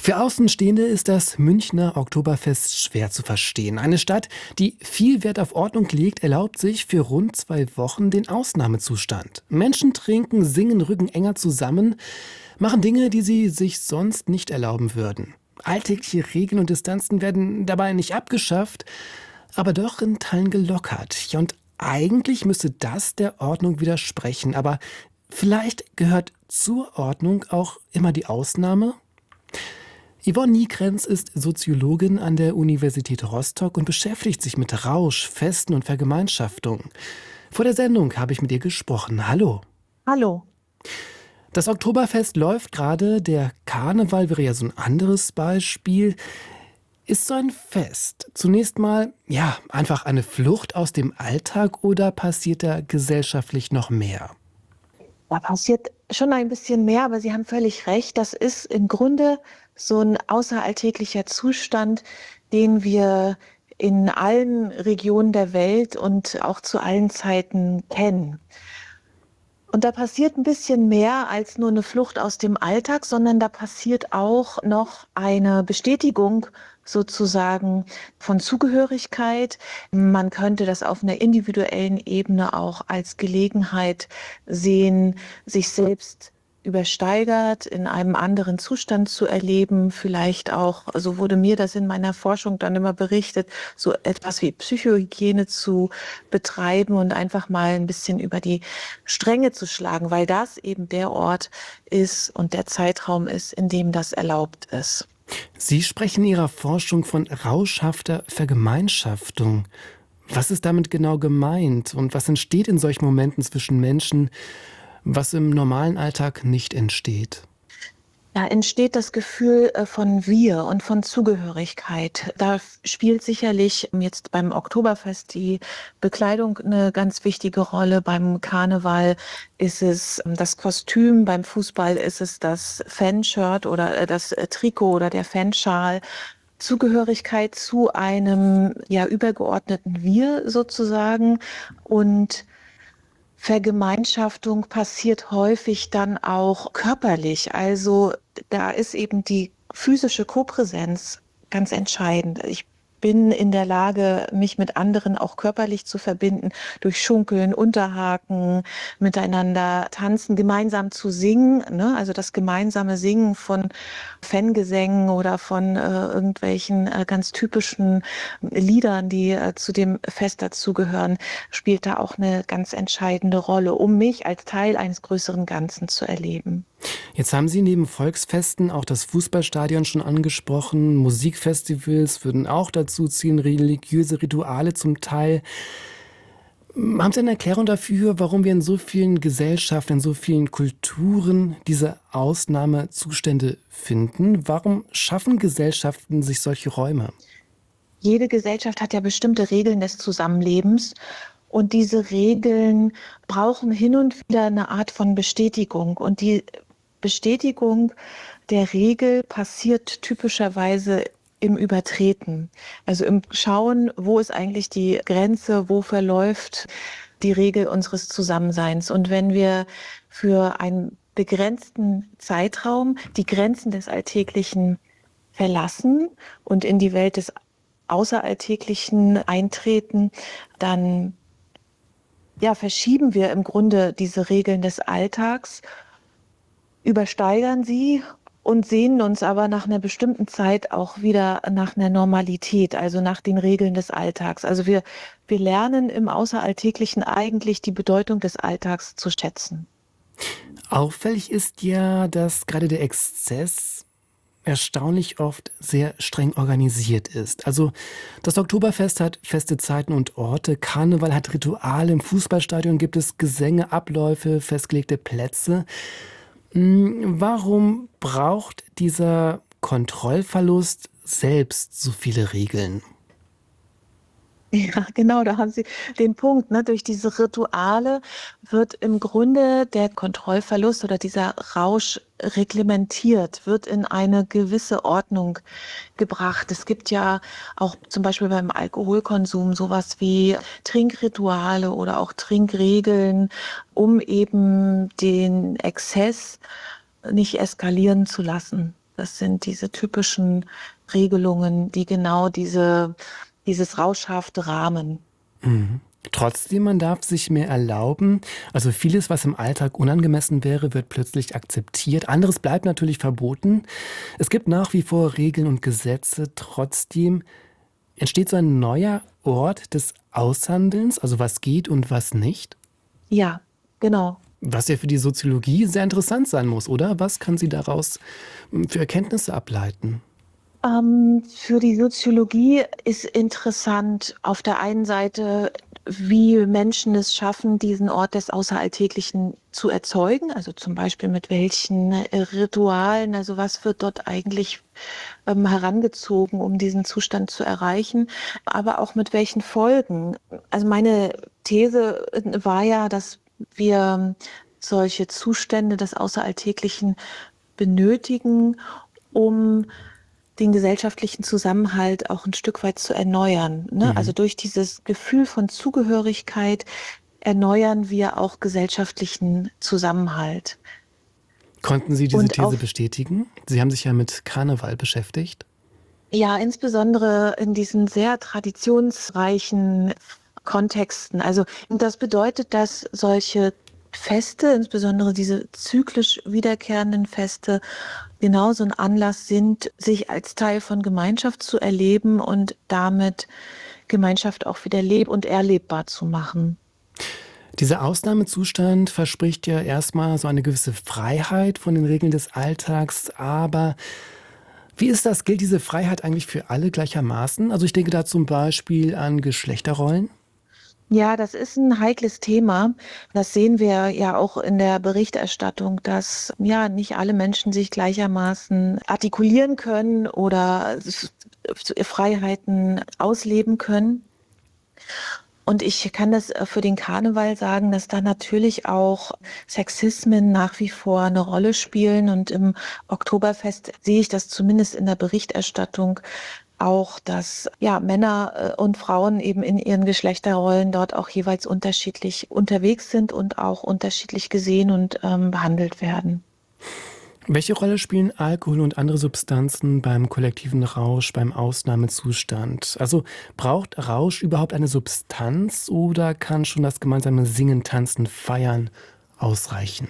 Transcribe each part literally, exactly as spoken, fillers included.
Für Außenstehende ist das Münchner Oktoberfest schwer zu verstehen. Eine Stadt, die viel Wert auf Ordnung legt, erlaubt sich für rund zwei Wochen den Ausnahmezustand. Menschen trinken, singen, rücken enger zusammen, machen Dinge, die sie sich sonst nicht erlauben würden. Alltägliche Regeln und Distanzen werden dabei nicht abgeschafft, aber doch in Teilen gelockert. Ja, und eigentlich müsste das der Ordnung widersprechen, aber vielleicht gehört zur Ordnung auch immer die Ausnahme? Yvonne Niekrenz ist Soziologin an der Universität Rostock und beschäftigt sich mit Rausch, Festen und Vergemeinschaftung. Vor der Sendung habe ich mit ihr gesprochen. Hallo. Hallo. Das Oktoberfest läuft gerade, der Karneval wäre ja so ein anderes Beispiel. Ist so ein Fest zunächst mal, ja, einfach eine Flucht aus dem Alltag oder passiert da gesellschaftlich noch mehr? Da passiert schon ein bisschen mehr, aber Sie haben völlig recht. Das ist im Grunde so ein außeralltäglicher Zustand, den wir in allen Regionen der Welt und auch zu allen Zeiten kennen. Und da passiert ein bisschen mehr als nur eine Flucht aus dem Alltag, sondern da passiert auch noch eine Bestätigung sozusagen von Zugehörigkeit. Man könnte das auf einer individuellen Ebene auch als Gelegenheit sehen, sich selbst übersteigert, in einem anderen Zustand zu erleben, vielleicht auch, so wurde mir das in meiner Forschung dann immer berichtet, so etwas wie Psychohygiene zu betreiben und einfach mal ein bisschen über die Stränge zu schlagen, weil das eben der Ort ist und der Zeitraum ist, in dem das erlaubt ist. Sie sprechen in Ihrer Forschung von rauschhafter Vergemeinschaftung. Was ist damit genau gemeint und was entsteht in solchen Momenten zwischen Menschen, was im normalen Alltag nicht entsteht? Da entsteht das Gefühl äh, von Wir und von Zugehörigkeit. Da spielt sicherlich jetzt beim Oktoberfest die Bekleidung eine ganz wichtige Rolle. Beim Karneval ist es ähm, das Kostüm, beim Fußball ist es das Fanshirt oder äh, das äh, Trikot oder der Fanschal. Zugehörigkeit zu einem ja übergeordneten Wir sozusagen und Vergemeinschaftung passiert häufig dann auch körperlich. Also da ist eben die physische Kopräsenz ganz entscheidend. Ich bin in der Lage, mich mit anderen auch körperlich zu verbinden, durch Schunkeln, Unterhaken, miteinander tanzen, gemeinsam zu singen, ne? Also das gemeinsame Singen von Fangesängen oder von äh, irgendwelchen äh, ganz typischen Liedern, die äh, zu dem Fest dazugehören, spielt da auch eine ganz entscheidende Rolle, um mich als Teil eines größeren Ganzen zu erleben. Jetzt haben Sie neben Volksfesten auch das Fußballstadion schon angesprochen. Musikfestivals würden auch dazu ziehen, religiöse Rituale zum Teil. Haben Sie eine Erklärung dafür, warum wir in so vielen Gesellschaften, in so vielen Kulturen diese Ausnahmezustände finden? Warum schaffen Gesellschaften sich solche Räume? Jede Gesellschaft hat ja bestimmte Regeln des Zusammenlebens. Und diese Regeln brauchen hin und wieder eine Art von Bestätigung. Und die Bestätigung der Regel passiert typischerweise im Übertreten. Also im Schauen, wo ist eigentlich die Grenze, wo verläuft die Regel unseres Zusammenseins. Und wenn wir für einen begrenzten Zeitraum die Grenzen des Alltäglichen verlassen und in die Welt des Außeralltäglichen eintreten, dann ja, verschieben wir im Grunde diese Regeln des Alltags, übersteigern sie und sehnen uns aber nach einer bestimmten Zeit auch wieder nach einer Normalität, also nach den Regeln des Alltags. Also wir, wir lernen im Außeralltäglichen eigentlich die Bedeutung des Alltags zu schätzen. Auffällig ist ja, dass gerade der Exzess erstaunlich oft sehr streng organisiert ist. Also das Oktoberfest hat feste Zeiten und Orte, Karneval hat Rituale, im Fußballstadion gibt es Gesänge, Abläufe, festgelegte Plätze. Hm, Warum braucht dieser Kontrollverlust selbst so viele Regeln? Ja, genau, da haben Sie den Punkt, ne? Durch diese Rituale wird im Grunde der Kontrollverlust oder dieser Rausch reglementiert, wird in eine gewisse Ordnung gebracht. Es gibt ja auch zum Beispiel beim Alkoholkonsum sowas wie Trinkrituale oder auch Trinkregeln, um eben den Exzess nicht eskalieren zu lassen. Das sind diese typischen Regelungen, die genau diese, dieses rauschhafte rahmen. Mhm. Trotzdem, man darf sich mehr erlauben. Also vieles, was im Alltag unangemessen wäre, wird plötzlich akzeptiert. Anderes bleibt natürlich verboten. Es gibt nach wie vor Regeln und Gesetze. Trotzdem entsteht so ein neuer Ort des Aushandelns, also was geht und was nicht. Ja, genau. Was ja für die Soziologie sehr interessant sein muss, oder? Was kann sie daraus hm, für Erkenntnisse ableiten? Ähm, für die Soziologie ist interessant auf der einen Seite, wie Menschen es schaffen, diesen Ort des Außeralltäglichen zu erzeugen. Also zum Beispiel mit welchen äh, Ritualen, also was wird dort eigentlich ähm, herangezogen, um diesen Zustand zu erreichen, aber auch mit welchen Folgen. Also meine These äh, war ja, dass wir solche Zustände des Außeralltäglichen benötigen, um den gesellschaftlichen Zusammenhalt auch ein Stück weit zu erneuern, ne? Also Mhm. durch dieses Gefühl von Zugehörigkeit erneuern wir auch gesellschaftlichen Zusammenhalt. Konnten Sie diese Und These auf, bestätigen? Sie haben sich ja mit Karneval beschäftigt. ja, insbesondere in diesen sehr traditionsreichen Kontexten. Also das bedeutet, dass solche Feste, insbesondere diese zyklisch wiederkehrenden Feste, genauso ein Anlass sind, sich als Teil von Gemeinschaft zu erleben und damit Gemeinschaft auch wieder leb- und erlebbar zu machen. Dieser Ausnahmezustand verspricht ja erstmal so eine gewisse Freiheit von den Regeln des Alltags, aber wie ist das? Gilt diese Freiheit eigentlich für alle gleichermaßen? Also ich denke da zum Beispiel an Geschlechterrollen. Ja, das ist ein heikles Thema. Das sehen wir ja auch in der Berichterstattung, dass ja nicht alle Menschen sich gleichermaßen artikulieren können oder s- Freiheiten ausleben können. Und ich kann das äh, für den Karneval sagen, dass da natürlich auch Sexismen nach wie vor eine Rolle spielen. Und im Oktoberfest sehe ich das zumindest in der Berichterstattung auch, dass ja Männer äh, und Frauen eben in ihren Geschlechterrollen dort auch jeweils unterschiedlich unterwegs sind und auch unterschiedlich gesehen und ähm, behandelt werden. Welche Rolle spielen Alkohol und andere Substanzen beim kollektiven Rausch, beim Ausnahmezustand? Also braucht Rausch überhaupt eine Substanz oder kann schon das gemeinsame Singen, Tanzen, Feiern ausreichen?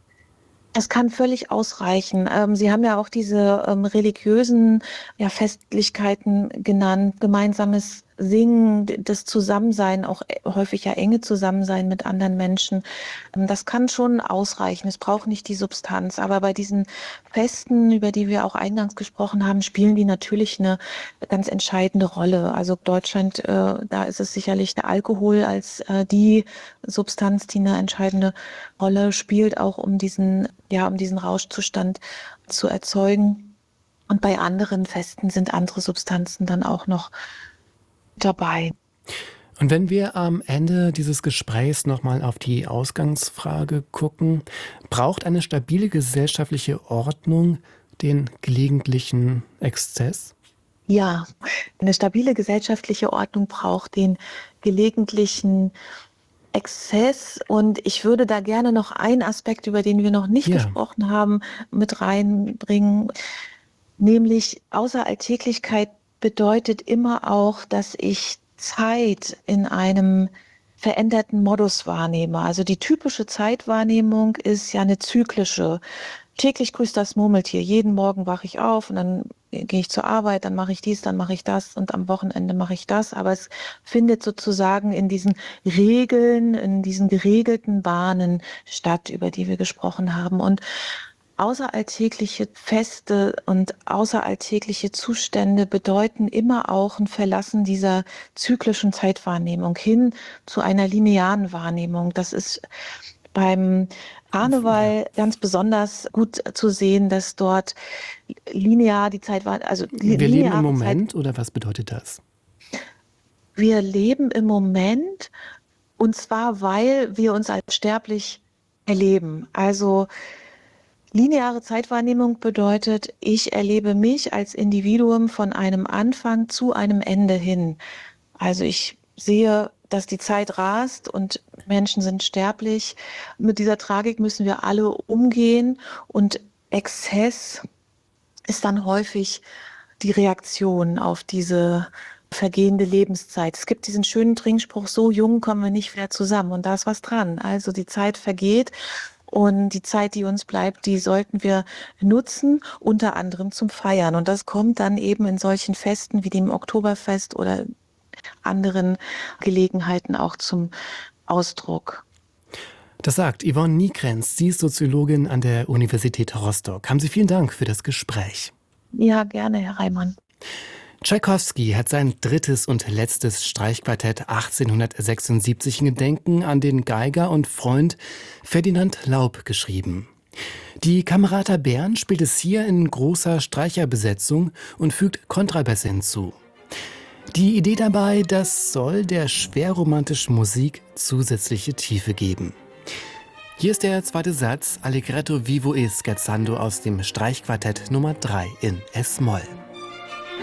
Es kann völlig ausreichen. Ähm, Sie haben ja auch diese ähm, religiösen ja, Festlichkeiten genannt, gemeinsames Singen, d- das Zusammensein, auch äh, häufig ja enge Zusammensein mit anderen Menschen. Ähm, das kann schon ausreichen. Es braucht nicht die Substanz. Aber bei diesen Festen, über die wir auch eingangs gesprochen haben, spielen die natürlich eine ganz entscheidende Rolle. Also Deutschland, äh, da ist es sicherlich der Alkohol als äh, die Substanz, die eine entscheidende Rolle spielt, auch um diesen, ja, um diesen Rauschzustand zu erzeugen. Und bei anderen Festen sind andere Substanzen dann auch noch dabei. Und wenn wir am Ende dieses Gesprächs nochmal auf die Ausgangsfrage gucken, braucht eine stabile gesellschaftliche Ordnung den gelegentlichen Exzess? Ja, eine stabile gesellschaftliche Ordnung braucht den gelegentlichen Exzess. Und ich würde da gerne noch einen Aspekt, über den wir noch nicht Ja. gesprochen haben, mit reinbringen. Nämlich Außeralltäglichkeit bedeutet immer auch, dass ich Zeit in einem veränderten Modus wahrnehme. Also die typische Zeitwahrnehmung ist ja eine zyklische. Täglich grüßt das Murmeltier. Jeden Morgen wache ich auf und dann gehe ich zur Arbeit, dann mache ich dies, dann mache ich das und am Wochenende mache ich das. Aber es findet sozusagen in diesen Regeln, in diesen geregelten Bahnen statt, über die wir gesprochen haben. Und außeralltägliche Feste und außeralltägliche Zustände bedeuten immer auch ein Verlassen dieser zyklischen Zeitwahrnehmung hin zu einer linearen Wahrnehmung. Das ist beim Ja. Karneval ganz besonders gut zu sehen, dass dort linear die Zeit war, also li- Wir leben im lineare Zeit. Moment oder was bedeutet das? Wir leben im Moment und zwar, weil wir uns als sterblich erleben. Also lineare Zeitwahrnehmung bedeutet, ich erlebe mich als Individuum von einem Anfang zu einem Ende hin. Also ich sehe, dass die Zeit rast und Menschen sind sterblich. Mit dieser Tragik müssen wir alle umgehen und Exzess ist dann häufig die Reaktion auf diese vergehende Lebenszeit. Es gibt diesen schönen Trinkspruch: so jung kommen wir nicht wieder zusammen. Und da ist was dran. Also die Zeit vergeht und die Zeit, die uns bleibt, die sollten wir nutzen, unter anderem zum Feiern. Und das kommt dann eben in solchen Festen wie dem Oktoberfest oder anderen Gelegenheiten auch zum Ausdruck. Das sagt Yvonne Niekrenz, sie ist Soziologin an der Universität Rostock. Haben Sie vielen Dank für das Gespräch. Ja, gerne, Herr Reimann. Tschaikowski hat sein drittes und letztes Streichquartett achtzehnhundertsechsundsiebzig in Gedenken an den Geiger und Freund Ferdinand Laub geschrieben. Die Camerata Bern spielt es hier in großer Streicherbesetzung und fügt Kontrabässe hinzu. Die Idee dabei, das soll der schwerromantischen Musik zusätzliche Tiefe geben. Hier ist der zweite Satz, Allegretto vivo e scherzando aus dem Streichquartett Nummer drei in Es-Moll.